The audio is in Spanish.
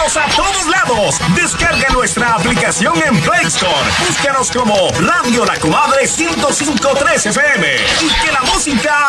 Escúchanos a todos lados. Descarga nuestra aplicación en Play Store. Búscanos como Radio La Comadre 105.3 FM. Y que la música